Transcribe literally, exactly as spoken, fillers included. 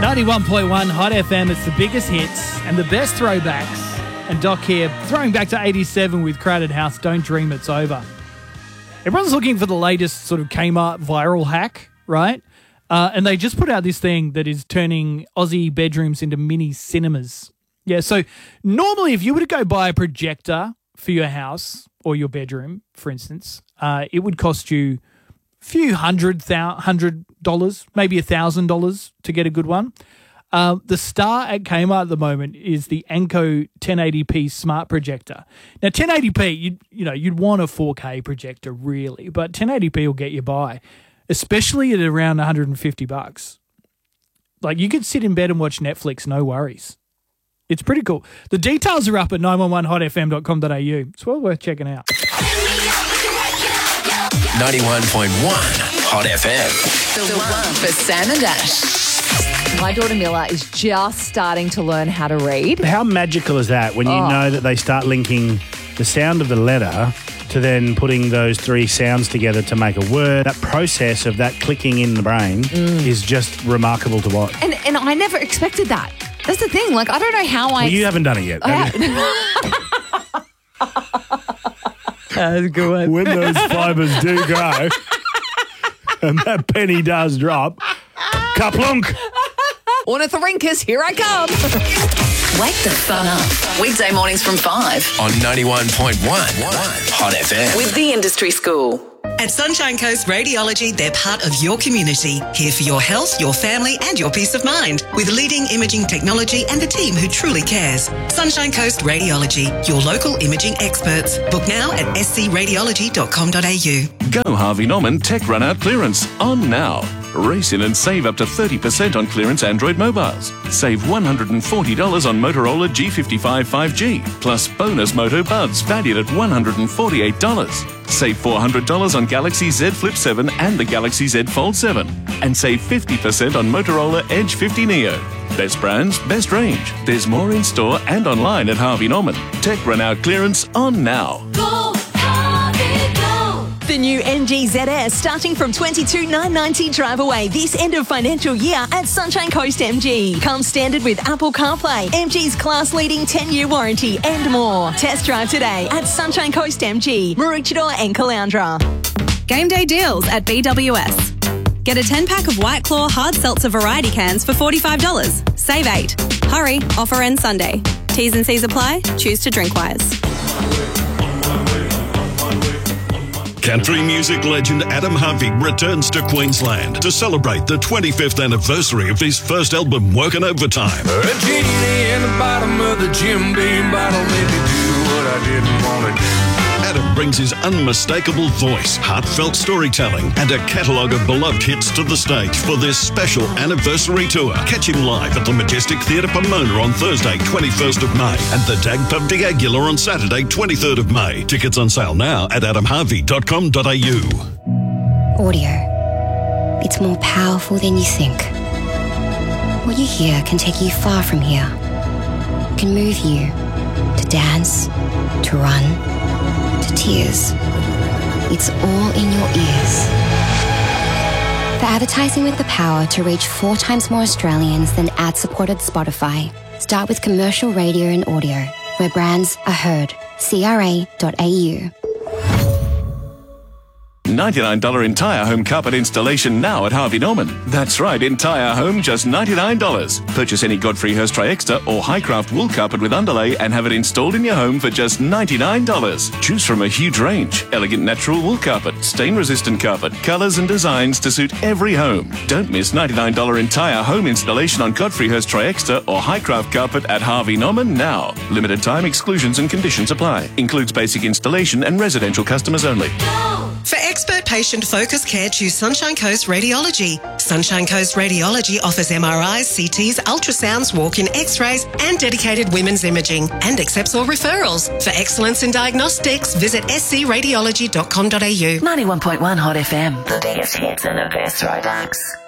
ninety-one point one Hot F M. It's the biggest hits and the best throwbacks. And Doc here, throwing back to eighty-seven with Crowded House, Don't Dream It's Over. Everyone's looking for the latest sort of Kmart viral hack, right? Uh, and they just put out this thing that is turning Aussie bedrooms into mini cinemas. Yeah, so normally if you were to go buy a projector for your house or your bedroom, for instance, uh, it would cost you a few hundred, thou- hundred dollars, maybe a thousand dollars to get a good one. Uh, the star at Kmart at the moment is the Anko ten eighty p smart projector. Now, ten eighty p, you you know, you'd want a four K projector really, but ten eighty p will get you by, especially at around one hundred fifty bucks. Like, you could sit in bed and watch Netflix, no worries. It's pretty cool. The details are up at nine one one hot f m dot com dot a u. It's well worth checking out. ninety-one point one Hot F M. The one for Sam and Ash. My daughter Milla is just starting to learn how to read. How magical is that when you Oh. know that they start linking the sound of the letter to then putting those three sounds together to make a word? That process of that clicking in the brain is just remarkable to watch. And and I never expected that. That's the thing. Like, I don't know how I... Well, you haven't done it yet. I have you? That's a good one. When those fibres do grow and that penny does drop, kaplunk! Ornithorhynchus, here I come. Wake the fun up. Weekday mornings from five. On ninety-one point one Hot F M. With the Industry School. At Sunshine Coast Radiology, they're part of your community, here for your health, your family and your peace of mind, with leading imaging technology and a team who truly cares. Sunshine Coast Radiology, your local imaging experts. Book now at s c radiology dot com dot a u. Go Harvey Norman Tech Run Out Clearance on now. Race in and save up to thirty percent on clearance Android mobiles. Save one hundred forty dollars on Motorola G fifty-five five G, plus bonus Moto Buds valued at one hundred forty-eight dollars. Save four hundred dollars on Galaxy Z Flip seven and the Galaxy Z Fold seven. And save fifty percent on Motorola Edge fifty Neo. Best brands, best range. There's more in store and online at Harvey Norman. Tech Run Out Clearance on now. Go, Harvey, go! The new M G Z S starting from twenty-two thousand nine hundred ninety dollars drive away this end of financial year at Sunshine Coast M G. Comes standard with Apple CarPlay, M G's class-leading ten-year warranty and more. Test drive today at Sunshine Coast M G, Maroochydore and Caloundra. Game day deals at B W S. Get a ten-pack of White Claw hard seltzer variety cans for forty-five dollars. Save eight. Hurry, offer ends Sunday. T's and C's apply. Choose to drink wise. Country music legend Adam Harvey returns to Queensland to celebrate the twenty-fifth anniversary of his first album, Working Overtime. A genie in the bottom of the Jim Beam bottle made me do what I didn't want to do. Adam brings his unmistakable voice, heartfelt storytelling, and a catalogue of beloved hits to the stage for this special anniversary tour. Catch him live at the Majestic Theatre Pomona on Thursday, twenty-first of May, and the Dag Pub de Aguilar on Saturday, twenty-third of May. Tickets on sale now at adam harvey dot com dot a u. Audio. It's more powerful than you think. What you hear can take you far from here. It can move you to dance, to run, to tears. It's all in your ears. For advertising with the power to reach four times more Australians than ad-supported Spotify, start with commercial radio and audio, where brands are heard. c r a dot a u. ninety-nine dollars entire home carpet installation now at Harvey Norman. That's right, entire home, just ninety-nine dollars. Purchase any Godfrey Hirst Tri-Extra or Highcraft wool carpet with underlay and have it installed in your home for just ninety-nine dollars. Choose from a huge range. Elegant natural wool carpet, stain-resistant carpet, colours and designs to suit every home. Don't miss ninety-nine dollars entire home installation on Godfrey Hirst Tri-Extra or Highcraft carpet at Harvey Norman now. Limited time exclusions and conditions apply. Includes basic installation and residential customers only. For expert patient focused care, choose Sunshine Coast Radiology. Sunshine Coast Radiology offers M R Is, C Ts, ultrasounds, walk-in x-rays and dedicated women's imaging, and accepts all referrals. For excellence in diagnostics, visit s c radiology dot com dot a u. ninety-one point one Hot F M. The biggest hits and the best throwbacks.